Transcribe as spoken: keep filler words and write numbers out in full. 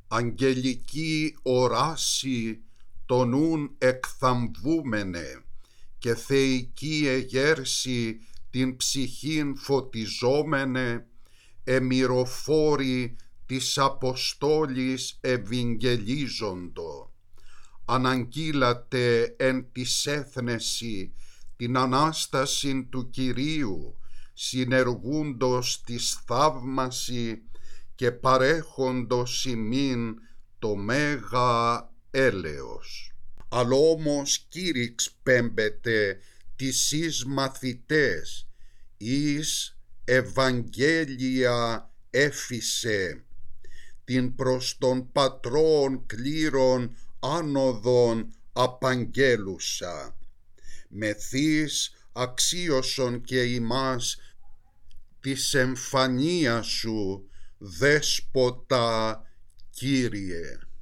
Αγγελική οράση το νουν εκθαμβούμενε και θεϊκή εγέρση την ψυχήν φωτιζόμενε, εμυροφόροι της Αποστόλης ευηγγελίζοντο. Αναγγείλατε εν της έθνεση την Ανάσταση του Κυρίου, συνεργούντος της θαύμαση και παρέχοντος ημίν το μέγα έλεος. Αλλά όμως κήρυξ πέμπετε τις εις μαθητές, εις Ευαγγέλια έφυσε, την προς των πατρών κλήρων άνοδον απαγγέλουσα. Μεθείς αξίωσον και ημάς της εμφανίας σου, Δέσποτα Κύριε.